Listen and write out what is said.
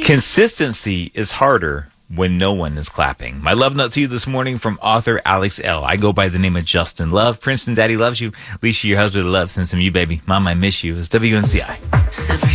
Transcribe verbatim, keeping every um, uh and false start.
Consistency is harder when no one is clapping. My love note to you this morning from author Alex L. I go by the name of Justin Love. Princeton Daddy loves you. Alicia, your husband, loves. Sends him you, baby. Mom, I miss you. It's W N C I.